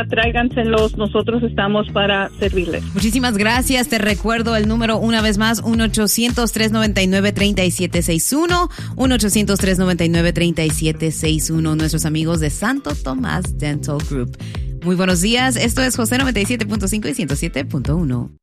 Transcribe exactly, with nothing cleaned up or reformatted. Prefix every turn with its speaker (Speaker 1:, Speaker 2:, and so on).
Speaker 1: Tráiganselos, nosotros estamos para servirles.
Speaker 2: Muchísimas gracias. Te recuerdo el número una vez más, uno ochocientos, tres noventa y nueve, treinta y siete sesenta y uno, uno ochocientos, tres noventa y nueve, treinta y siete sesenta y uno, nuestros amigos de Santo Tomás Dental Group. Muy buenos días, esto es José noventa y siete punto cinco y ciento siete punto uno.